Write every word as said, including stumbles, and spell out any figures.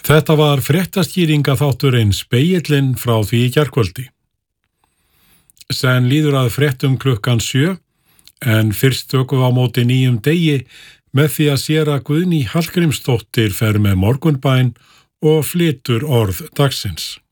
Þetta var fréttaskýringa þátturinn Spegillinn frá því í gærkvöldi. Senn líður að fréttum klukkan sjö, en fyrst tökum við á móti nýjum degi með því að séra Guðný Hallgrímsdóttir fer með morgunbæn og flytur orð dagsins.